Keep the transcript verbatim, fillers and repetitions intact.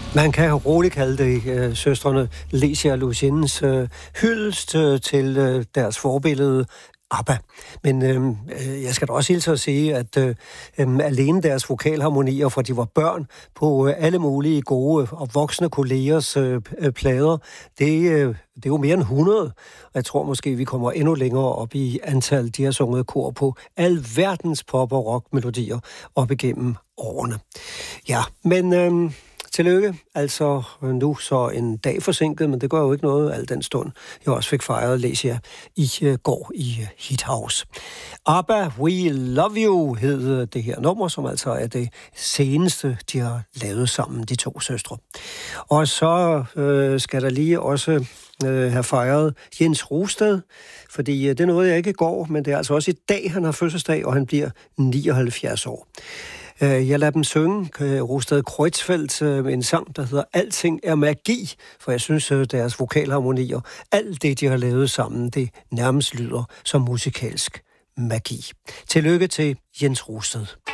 Man kan roligt kalde det øh, søstrene Lecia og Luciennes øh, hyldest øh, til øh, deres forbillede ABBA. Men øh, jeg skal da også hilse at sige, at øh, øh, alene deres vokalharmonier, fra de var børn, på øh, alle mulige gode og voksne kollegers øh, øh, plader, det, øh, det er jo mere end hundrede. Og jeg tror måske, vi kommer endnu længere op i antal, de har sunget kor på alverdens pop- og rockmelodier op igennem årene. Ja, men... Øh, Tillykke. Altså nu så en dag forsinket, men det gør jo ikke noget al den stund. Jeg også fik fejret Lecia i uh, går i uh, Heat House. ABBA, We Love You hed det her nummer, som altså er det seneste, de har lavet sammen, de to søstre. Og så øh, skal der lige også øh, have fejret Jens Rosted, fordi øh, det nåede jeg ikke i går, men det er altså også i dag, han har fødselsdag, og han bliver nioghalvfjerds år. Jeg lader dem synge Rosted Kreutzfeldt med en sang, der hedder Alting er magi, for jeg synes, deres vokalharmonier, alt det, de har lavet sammen, det nærmest lyder som musikalsk magi. Tillykke til Jens Rosted.